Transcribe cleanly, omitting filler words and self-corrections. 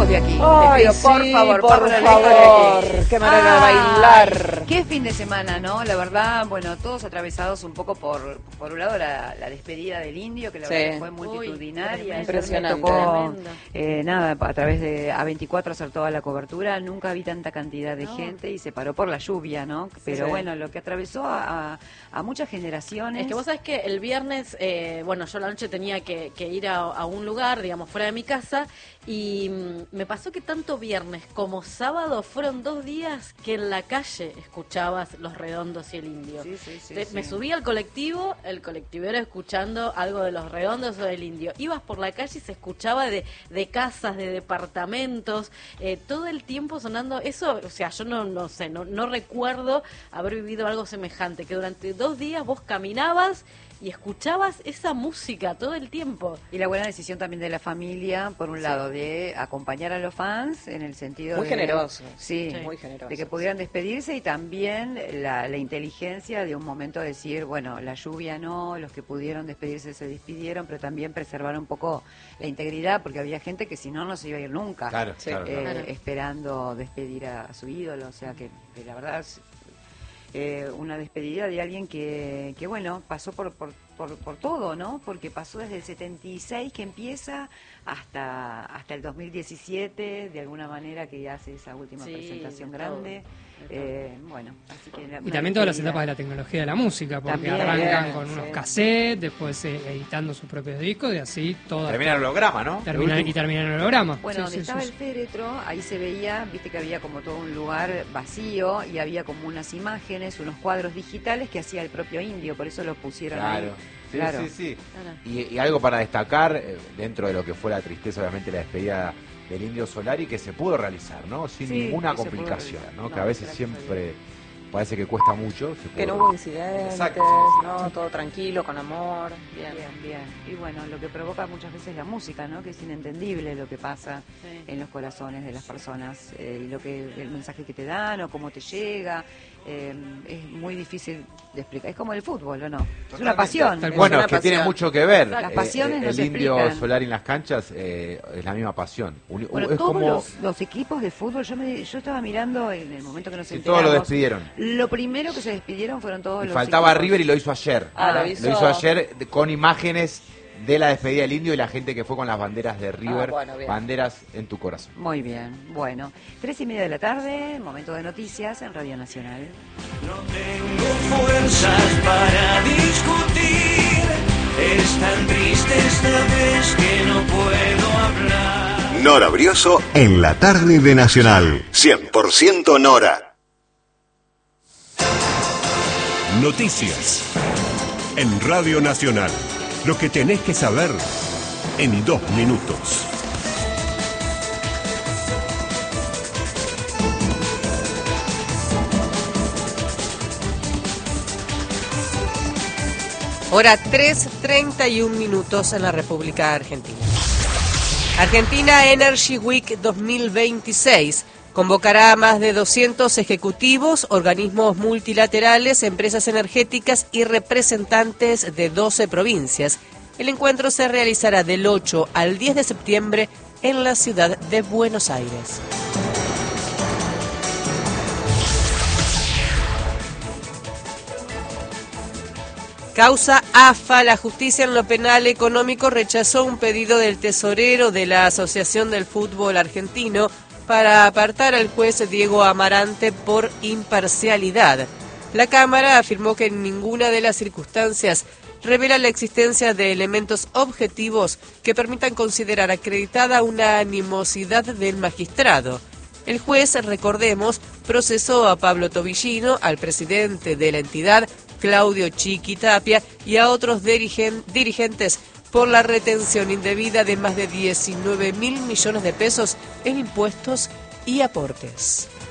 larguemos de aquí. Ay, Te pido, por sí, favor, por larguemos favor. de aquí. Qué manera de bailar. Qué fin de semana, ¿no? La verdad, bueno, todos atravesados un poco por un lado la despedida del Indio, que la Sí. verdad que fue multitudinaria. Impresionante. Me tocó, nada, a través de A24 hacer toda la cobertura. Nunca vi tanta cantidad de gente y se paró por la lluvia, ¿no? Pero Sí. bueno, lo que atravesó a muchas generaciones. Es que vos sabés que el viernes, bueno, yo la noche tenía que ir a un lugar, digamos, fuera de mi casa, y me pasó que tanto viernes como sábado fueron 2 días que en la calle escuchabas Los Redondos y el Indio. Sí, sí, sí, Me sí. subí al colectivo, el colectivero escuchando algo de Los Redondos o del Indio. Ibas por la calle y se escuchaba de casas, de departamentos, todo el tiempo sonando eso. O sea, yo no sé, no recuerdo haber vivido algo semejante, que durante 2 días vos caminabas y escuchabas esa música todo el tiempo. Y la buena decisión también de la familia, por un lado, de acompañar a los fans en el sentido Muy de... generoso. Sí, Muy generoso. de que pudieran despedirse, y también la inteligencia de un momento decir, bueno, la lluvia no, los que pudieron despedirse se despidieron, pero también preservar un poco la integridad, porque había gente que si no, no se iba a ir nunca. Claro, Sí. claro, claro. Esperando despedir a su ídolo, o sea que la verdad es una despedida de alguien que bueno, pasó por todo, ¿no? Porque pasó desde el 76 que empieza hasta el 2017, de alguna manera, que hace esa última Sí, presentación de grande. todo. Bueno, así que Y también todas las etapas de la tecnología de la música, porque También, arrancan con sí. unos cassettes, después editando sus propios discos, y así todo. Termina el holograma, ¿no? Terminan el holograma. Bueno, Sí, donde sí, estaba sí, el féretro, ahí se veía, viste que había como todo un lugar vacío y había como unas imágenes, unos cuadros digitales que hacía el propio Indio, por eso lo pusieron ahí. Claro. Sí, Claro. sí, sí. Claro. Y algo para destacar, dentro de lo que fue la tristeza, obviamente, la despedida del Indio Solari, que se pudo realizar, ¿no? Sin Sí, ninguna que se pudo complicación, realizar. ¿no? No, Que a veces gracias a siempre parece que cuesta mucho. Se Que no pudo- hubo incidentes, Exacto. no, todo tranquilo, con amor. Bien. Bien. Y bueno, lo que provoca muchas veces la música, ¿no? Que es inentendible lo que pasa Sí. en los corazones de las personas, y el mensaje que te dan o cómo te llega, es muy difícil de explicar. Es como el fútbol, ¿o no? Es una pasión. Tal cual. Bueno, una es que tiene pasión. mucho que ver. Las pasiones no el se Indio explican. Solari en las canchas es la misma pasión. Bueno, es todos como los equipos de fútbol, yo estaba mirando en el momento que nos si enteramos. todos lo despidieron. Lo primero que se despidieron fueron todos Y los faltaba equipos. River y lo hizo ayer. Lo hizo ayer con imágenes de la despedida del Indio y la gente que fue con las banderas de River. bueno, bien. Banderas en tu corazón. Muy bien, bueno. 3:30 de la tarde, momento de noticias en Radio Nacional. No tengo fuerzas para discutir. Es tan triste esta vez que no puedo hablar. Nora Brioso en la tarde de Nacional. 100% Nora. Noticias. En Radio Nacional. Lo que tenés que saber en 2 minutos. Hora 3:31 minutos en la República Argentina. Argentina Energy Week 2026 convocará a más de 200 ejecutivos, organismos multilaterales, empresas energéticas y representantes de 12 provincias. El encuentro se realizará del 8 al 10 de septiembre en la ciudad de Buenos Aires. Causa AFA, la justicia en lo penal económico rechazó un pedido del tesorero de la Asociación del Fútbol Argentino para apartar al juez Diego Amarante por imparcialidad. La Cámara afirmó que en ninguna de las circunstancias revela la existencia de elementos objetivos que permitan considerar acreditada una animosidad del magistrado. El juez, recordemos, procesó a Pablo Tobillino, al presidente de la entidad, Claudio Chiqui Tapia, y a otros dirigentes por la retención indebida de más de 19.000 millones de pesos en impuestos y aportes.